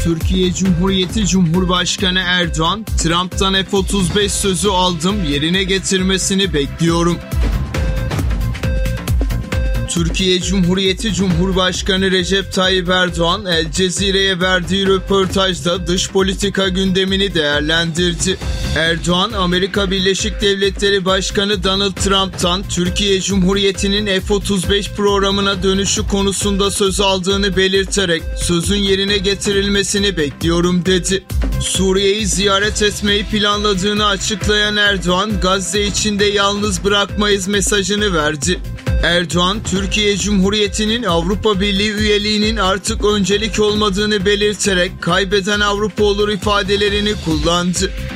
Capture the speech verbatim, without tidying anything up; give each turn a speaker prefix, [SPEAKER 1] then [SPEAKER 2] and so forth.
[SPEAKER 1] Türkiye Cumhuriyeti Cumhurbaşkanı Erdoğan, Trump'tan F otuz beş sözü aldım, yerine getirmesini bekliyorum. Türkiye Cumhuriyeti Cumhurbaşkanı Recep Tayyip Erdoğan, El Cezire'ye verdiği röportajda dış politika gündemini değerlendirdi. Erdoğan, Amerika Birleşik Devletleri Başkanı Donald Trump'tan Türkiye Cumhuriyeti'nin F otuz beş programına dönüşü konusunda söz aldığını belirterek sözün yerine getirilmesini bekliyorum dedi. Suriye'yi ziyaret etmeyi planladığını açıklayan Erdoğan, Gazze içinde yalnız bırakmayız mesajını verdi. Erdoğan, Türkiye Cumhuriyeti'nin Avrupa Birliği üyeliğinin artık öncelik olmadığını belirterek kaybeden Avrupa olur ifadelerini kullandı.